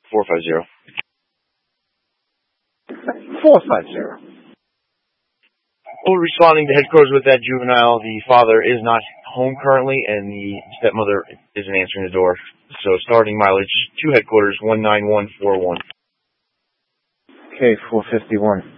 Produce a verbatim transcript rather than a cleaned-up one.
four five zero. four five zero. Well, responding to headquarters with that juvenile, the father is not home currently, and the stepmother isn't answering the door. So starting mileage to headquarters one nine one four one. Okay, four fifty-one.